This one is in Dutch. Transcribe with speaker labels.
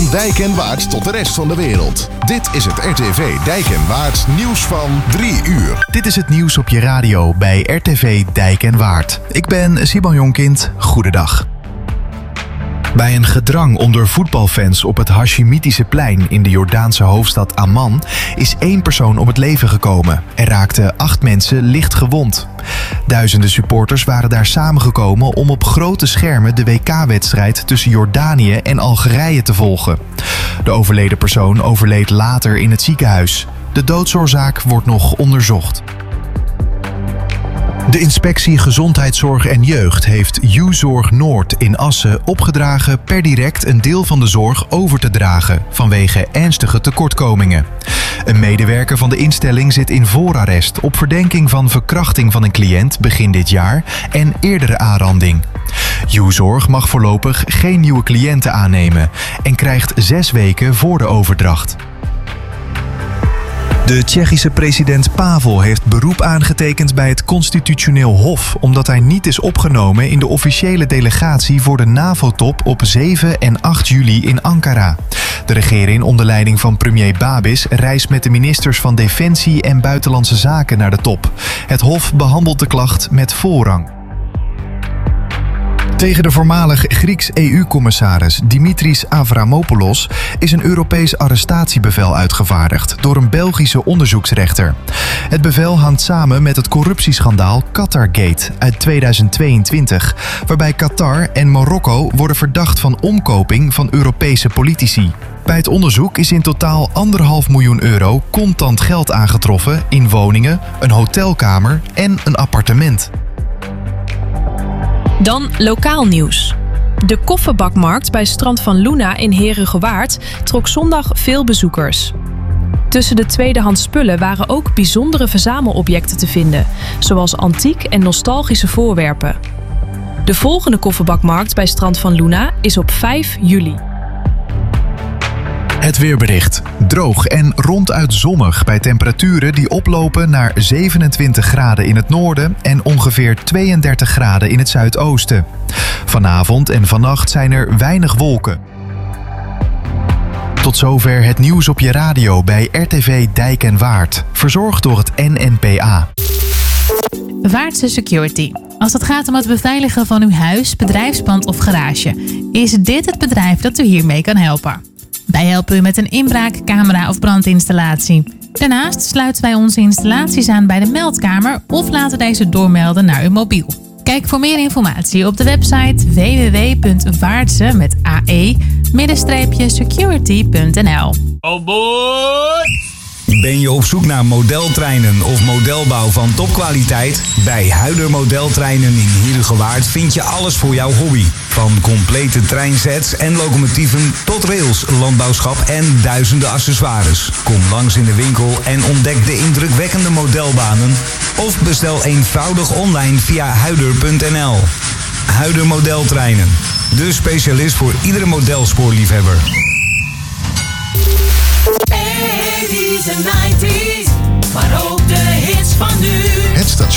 Speaker 1: Dijk en Waard tot de rest van de wereld. Dit is het RTV Dijk en Waard nieuws van 3 uur.
Speaker 2: Dit is het nieuws op je radio bij RTV Dijk en Waard. Ik ben Simon Jonkind. Goedendag. Bij een gedrang onder voetbalfans op het Hashemitische plein in de Jordaanse hoofdstad Amman is 1 persoon om het leven gekomen. Er raakten 8 mensen licht gewond. Duizenden supporters waren daar samengekomen om op grote schermen de WK-wedstrijd tussen Jordanië en Algerije te volgen. De overleden persoon overleed later in het ziekenhuis. De doodsoorzaak wordt nog onderzocht. De Inspectie Gezondheidszorg en Jeugd heeft U-Zorg Noord in Assen opgedragen per direct een deel van de zorg over te dragen vanwege ernstige tekortkomingen. Een medewerker van de instelling zit in voorarrest op verdenking van verkrachting van een cliënt begin dit jaar en eerdere aanranding. U-Zorg mag voorlopig geen nieuwe cliënten aannemen en krijgt 6 weken voor de overdracht. De Tsjechische president Pavel heeft beroep aangetekend bij het Constitutioneel Hof omdat hij niet is opgenomen in de officiële delegatie voor de NAVO-top op 7 en 8 juli in Ankara. De regering onder leiding van premier Babis reist met de ministers van Defensie en Buitenlandse Zaken naar de top. Het Hof behandelt de klacht met voorrang. Tegen de voormalig Grieks EU-commissaris Dimitris Avramopoulos is een Europees arrestatiebevel uitgevaardigd door een Belgische onderzoeksrechter. Het bevel hangt samen met het corruptieschandaal Qatargate uit 2022, waarbij Qatar en Marokko worden verdacht van omkoping van Europese politici. Bij het onderzoek is in totaal €1,5 miljoen contant geld aangetroffen in woningen, een hotelkamer en een appartement.
Speaker 3: Dan lokaal nieuws. De kofferbakmarkt bij Strand van Luna in Herugewaard trok zondag veel bezoekers. Tussen de tweedehands spullen waren ook bijzondere verzamelobjecten te vinden, zoals antiek en nostalgische voorwerpen. De volgende kofferbakmarkt bij Strand van Luna is op 5 juli.
Speaker 2: Het weerbericht. Droog en ronduit zonnig bij temperaturen die oplopen naar 27 graden in het noorden en ongeveer 32 graden in het zuidoosten. Vanavond en vannacht zijn er weinig wolken. Tot zover het nieuws op je radio bij RTV Dijk en Waard. Verzorgd door het NNPA.
Speaker 4: Waardse Security. Als het gaat om het beveiligen van uw huis, bedrijfspand of garage, is dit het bedrijf dat u hiermee kan helpen. Wij helpen u met een inbraak, camera of brandinstallatie. Daarnaast sluiten wij onze installaties aan bij de meldkamer of laten deze doormelden naar uw mobiel. Kijk voor meer informatie op de website www.waardse-security.nl.
Speaker 5: Oh boy! Ben je op zoek naar modeltreinen of modelbouw van topkwaliteit? Bij Huider Modeltreinen in Herugewaard vind je alles voor jouw hobby. Van complete treinsets en locomotieven tot rails, landbouwschap en duizenden accessoires. Kom langs in de winkel en ontdek de indrukwekkende modelbanen. Of bestel eenvoudig online via huider.nl. Huider Modeltreinen. De specialist voor iedere modelspoorliefhebber.
Speaker 6: 80s en 90s, maar ook de hits van nu.
Speaker 1: Het station